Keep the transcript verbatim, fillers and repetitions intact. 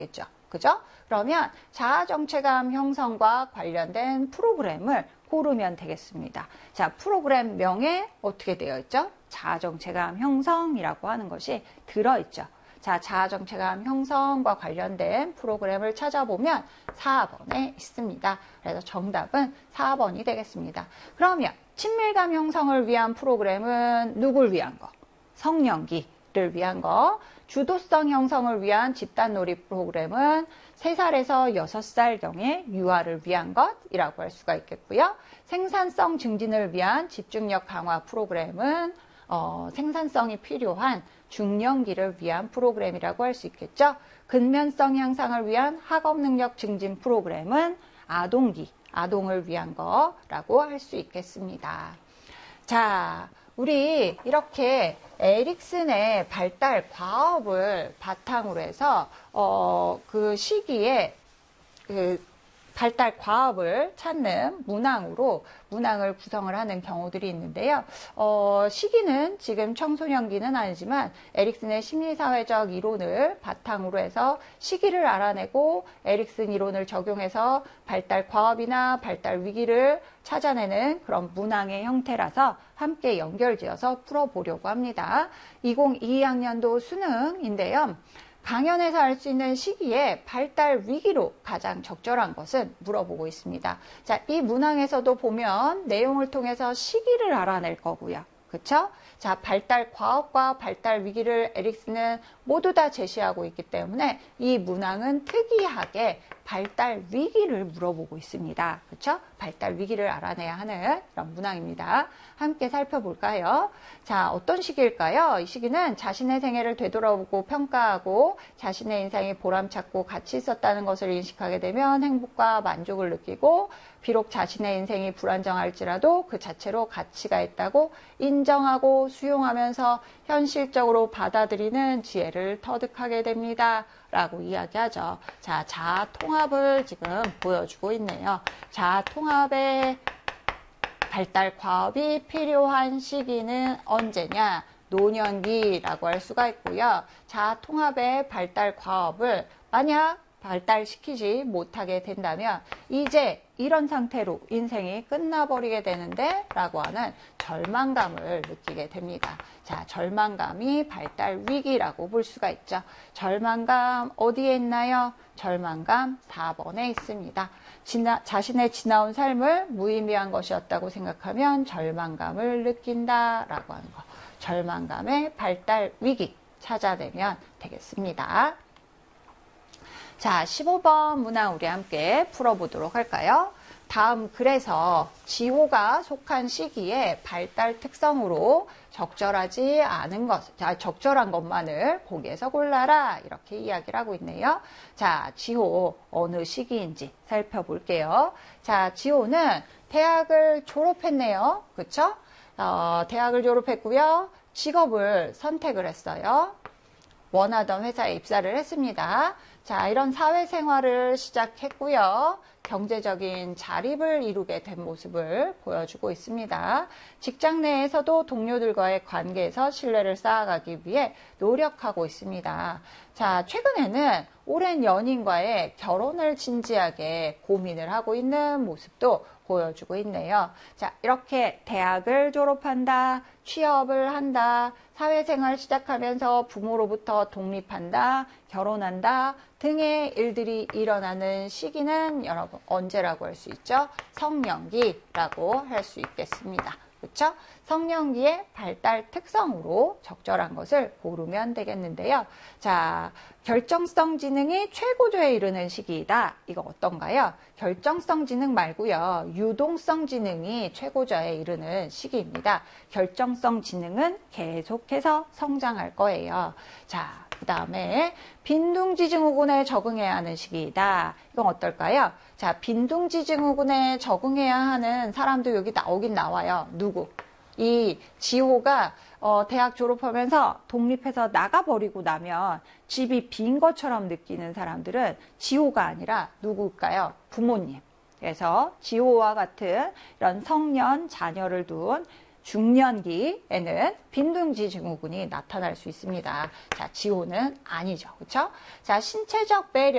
겠죠. 그죠? 그러면 자아정체감 형성과 관련된 프로그램을 고르면 되겠습니다. 자, 프로그램 명에 어떻게 되어 있죠? 자아정체감 형성이라고 하는 것이 들어있죠. 자, 자아정체감 형성과 관련된 프로그램을 찾아보면 사 번에 있습니다. 그래서 정답은 사 번이 되겠습니다. 그러면 친밀감 형성을 위한 프로그램은 누굴 위한 거? 성년기를 위한 거. 주도성 형성을 위한 집단놀이 프로그램은 세 살에서 여섯 살경의 유아를 위한 것이라고 할 수가 있겠고요. 생산성 증진을 위한 집중력 강화 프로그램은 어, 생산성이 필요한 중년기를 위한 프로그램이라고 할 수 있겠죠. 근면성 향상을 위한 학업 능력 증진 프로그램은 아동기, 아동을 위한 거라고 할 수 있겠습니다. 자, 우리 이렇게 에릭슨의 발달 과업을 바탕으로 해서 어, 그 시기에 그 발달 과업을 찾는 문항으로 문항을 구성을 하는 경우들이 있는데요. 어, 시기는 지금 청소년기는 아니지만 에릭슨의 심리사회적 이론을 바탕으로 해서 시기를 알아내고 에릭슨 이론을 적용해서 발달 과업이나 발달 위기를 찾아내는 그런 문항의 형태라서 함께 연결지어서 풀어보려고 합니다. 이천이십이 학년도 수능인데요. 강연에서 알 수 있는 시기에 발달 위기로 가장 적절한 것은 물어보고 있습니다. 자, 이 문항에서도 보면 내용을 통해서 시기를 알아낼 거고요. 그쵸? 자, 발달 과업과 발달 위기를 에릭슨은 모두 다 제시하고 있기 때문에 이 문항은 특이하게 발달 위기를 물어보고 있습니다. 그쵸? 발달 위기를 알아내야 하는 그런 문항입니다. 함께 살펴볼까요? 자, 어떤 시기일까요? 이 시기는 자신의 생애를 되돌아보고 평가하고 자신의 인생이 보람찼고 가치 있었다는 것을 인식하게 되면 행복과 만족을 느끼고 비록 자신의 인생이 불안정할지라도 그 자체로 가치가 있다고 인정하고 수용하면서 현실적으로 받아들이는 지혜를 터득하게 됩니다. 라고 이야기하죠. 자, 자아 통합을 지금 보여주고 있네요. 자아 통합의 발달 과업이 필요한 시기는 언제냐? 노년기라고 할 수가 있고요. 자아 통합의 발달 과업을 만약 발달시키지 못하게 된다면 이제 이런 상태로 인생이 끝나버리게 되는데 라고 하는 절망감을 느끼게 됩니다. 자, 절망감이 발달 위기라고 볼 수가 있죠. 절망감 어디에 있나요? 절망감 사 번에 있습니다. 지나, 자신의 지나온 삶을 무의미한 것이었다고 생각하면 절망감을 느낀다 라고 하는 거. 절망감의 발달 위기 찾아내면 되겠습니다. 자, 십오 번 문항 우리 함께 풀어보도록 할까요? 다음 글에서 지호가 속한 시기에 발달 특성으로 적절하지 않은 것, 자, 적절한 것만을 거기에서 골라라 이렇게 이야기를 하고 있네요. 자, 지호 어느 시기인지 살펴볼게요. 자, 지호는 대학을 졸업했네요. 그쵸? 어, 대학을 졸업했고요. 직업을 선택을 했어요. 원하던 회사에 입사를 했습니다. 자, 이런 사회생활을 시작했고요. 경제적인 자립을 이루게 된 모습을 보여주고 있습니다. 직장 내에서도 동료들과의 관계에서 신뢰를 쌓아가기 위해 노력하고 있습니다. 자, 최근에는 오랜 연인과의 결혼을 진지하게 고민을 하고 있는 모습도 보여주고 있네요. 자, 이렇게 대학을 졸업한다, 취업을 한다, 사회생활 시작하면서 부모로부터 독립한다, 결혼한다 등의 일들이 일어나는 시기는 여러분 언제라고 할 수 있죠? 성년기라고 할 수 있겠습니다. 그렇죠? 성년기의 발달 특성으로 적절한 것을 고르면 되겠는데요. 자, 결정성 지능이 최고조에 이르는 시기이다. 이거 어떤가요? 결정성 지능 말고요. 유동성 지능이 최고조에 이르는 시기입니다. 결정성 지능은 계속해서 성장할 거예요. 자, 그 다음에 빈둥지 증후군에 적응해야 하는 시기이다. 이건 어떨까요? 자, 빈둥지 증후군에 적응해야 하는 사람도 여기 나오긴 나와요. 누구? 이 지호가 어, 대학 졸업하면서 독립해서 나가버리고 나면 집이 빈 것처럼 느끼는 사람들은 지호가 아니라 누굴까요? 부모님. 그래서 지호와 같은 이런 성년, 자녀를 둔 중년기에는 빈둥지 증후군이 나타날 수 있습니다. 자, 지호는 아니죠. 그렇죠? 자, 신체적 매력